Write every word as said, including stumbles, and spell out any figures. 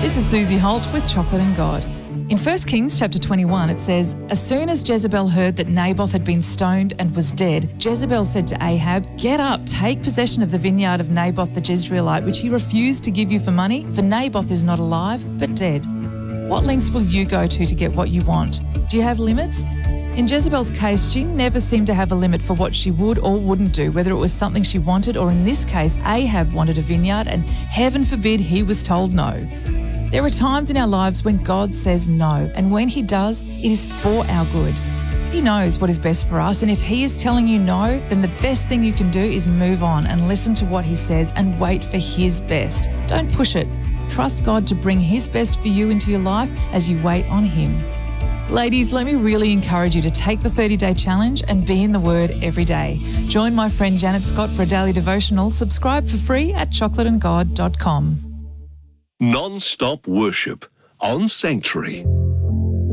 This is Susie Holt with Chocolate and God. In First Kings chapter twenty-one, it says, "As soon as Jezebel heard that Naboth had been stoned and was dead, Jezebel said to Ahab, 'Get up, take possession of the vineyard of Naboth the Jezreelite, which he refused to give you for money, for Naboth is not alive, but dead.' What lengths will you go to to get what you want? Do you have limits?" In Jezebel's case, she never seemed to have a limit for what she would or wouldn't do, whether it was something she wanted or, in this case, Ahab wanted a vineyard and heaven forbid he was told no. There are times in our lives when God says no, and when he does, it is for our good. He knows what is best for us, and if he is telling you no, then the best thing you can do is move on and listen to what he says and wait for his best. Don't push it. Trust God to bring his best for you into your life as you wait on him. Ladies, let me really encourage you to take the thirty-day challenge and be in the Word every day. Join my friend Janet Scott for a daily devotional. Subscribe for free at chocolate and god dot com. Non-stop worship on Sanctuary.